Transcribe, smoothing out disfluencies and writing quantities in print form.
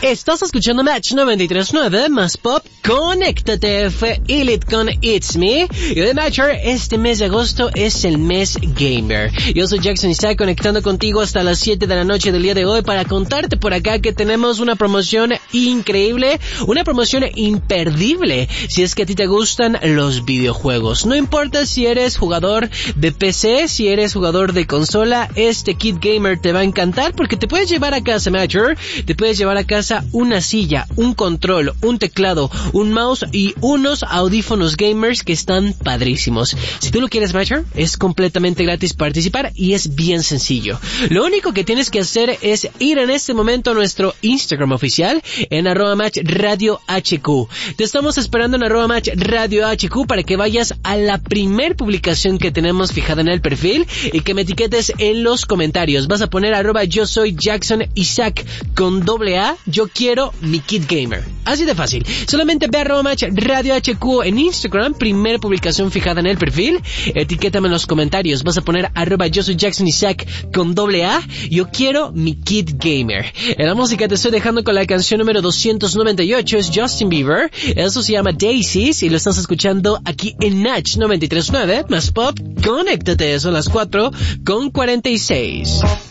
Estás escuchando Match 93.9 más Pop. Conéctate, fue Elite con It's Me. Y de Matcher, este mes de agosto es el mes gamer. Yo soy Jackson Isaac, conectando contigo hasta las 7 de la noche del día de hoy para contarte por acá que tenemos una promoción increíble, una promoción imperdible si es que a ti te gustan los videojuegos. No importa si eres jugador de PC, si eres jugador de consola, este kit gamer te va a encantar porque te puedes llevar a casa, Matcher, te puedes llevar a casa una silla, un control, un teclado, un mouse y unos audífonos gamers que están padrísimos. Si tú lo quieres, Matcher, es completamente gratis participar y es bien sencillo. Lo único que tienes que hacer es ir en este momento a nuestro Instagram oficial en @matchradiohq. Te estamos esperando en @matchradiohq para que vayas a la primer publicación que tenemos fijada en el perfil y que me etiquetes en los comentarios. Vas a poner @yo soy Jackson Isaac con AA, yo quiero mi kit gamer. Así de fácil. Solamente ve a @matchradiohq en Instagram, primera publicación fijada en el perfil. Etiquétame en los comentarios. Vas a poner @yo soy Jackson Isaac con AA, yo quiero mi kit gamer. En la música te estoy dejando con la canción número 298, es Justin Bieber. Eso se llama Daisies y lo estás escuchando aquí en Natch 93.9 más Pop. Conéctate, son las 4:46.